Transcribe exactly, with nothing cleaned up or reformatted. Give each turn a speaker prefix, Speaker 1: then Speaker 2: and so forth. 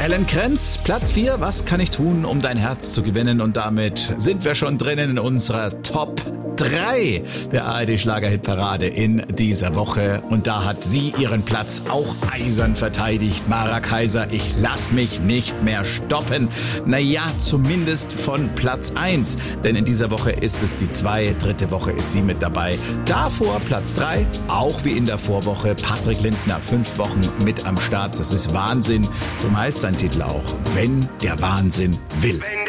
Speaker 1: Alan Krenz, Platz vier. Was kann ich tun, um dein Herz zu gewinnen? Und damit sind wir schon drinnen in unserer Top drei der A R D Schlagerhitparade in dieser Woche. Und da hat sie ihren Platz auch eisern verteidigt. Mara Kaiser, ich lass mich nicht mehr stoppen. Naja, zumindest von Platz eins. Denn in dieser Woche ist es die zwei, dritte Woche ist sie mit dabei. Davor Platz drei, auch wie in der Vorwoche, Patrick Lindner, fünf Wochen mit am Start. Das ist Wahnsinn. So heißt sein Titel auch, Wenn der Wahnsinn will.
Speaker 2: Wenn